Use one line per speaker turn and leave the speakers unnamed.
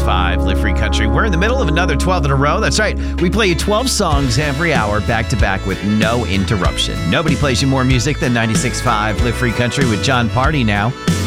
96.5 Live Free Country. We're in the middle of another 12 in a row. That's right. We play you 12 songs every hour back to back with no interruption. Nobody plays you more music than 96.5 Live Free Country with John Party now.